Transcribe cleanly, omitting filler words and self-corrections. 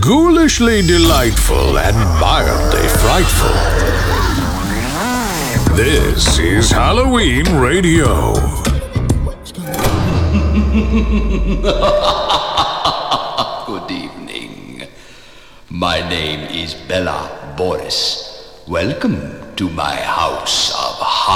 Ghoulishly delightful and mildly frightful. This is Halloween Radio. Good evening. My name is Bella Boris. Welcome to my house of